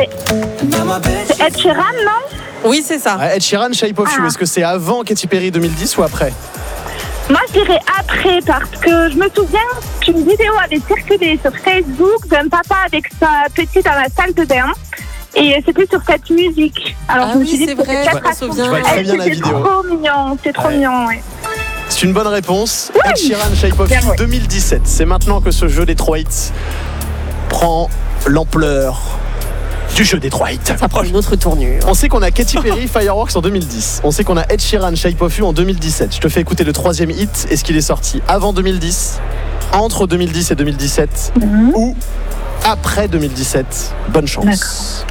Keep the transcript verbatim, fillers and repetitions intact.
C'est Ed Sheeran, non? Oui, c'est ça. Ouais, Ed Sheeran, Shape of You. Ah. Est-ce que c'est avant Katy Perry deux mille dix ou après? Moi, je dirais après, parce que je me souviens qu'une vidéo avait circulé sur Facebook d'un papa avec sa petite dans la salle de bain. Et c'était sur cette musique. Alors, Ah je me oui, suis dit c'est que vrai, c'était je me quatre souviens. Je vois très bien la C'était vidéo. trop mignon, c'est trop Ouais. mignon, ouais. C'est une bonne réponse. Oui. Ed Sheeran, Shape of Bien You joué. deux mille dix-sept. C'est maintenant que ce jeu Detroit prend l'ampleur du jeu Detroit. Ça prend une autre tournure. On sait qu'on a Katy Perry, Fireworks en deux mille dix. On sait qu'on a Ed Sheeran, Shape of You en deux mille dix-sept. Je te fais écouter le troisième hit. Est-ce qu'il est sorti avant deux mille dix, entre deux mille dix et deux mille dix-sept Mhm. ou après deux mille dix-sept? Bonne chance.